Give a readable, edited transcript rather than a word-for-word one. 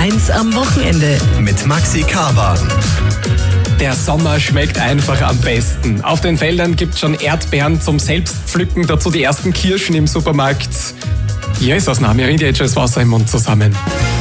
1 am Wochenende. Mit Maxi Karwagen. Der Sommer schmeckt einfach am besten. Auf den Feldern gibt es schon Erdbeeren zum Selbstpflücken, dazu die ersten Kirschen im Supermarkt. Jesus, na, mir rinnt jetzt schon das Wasser im Mund zusammen.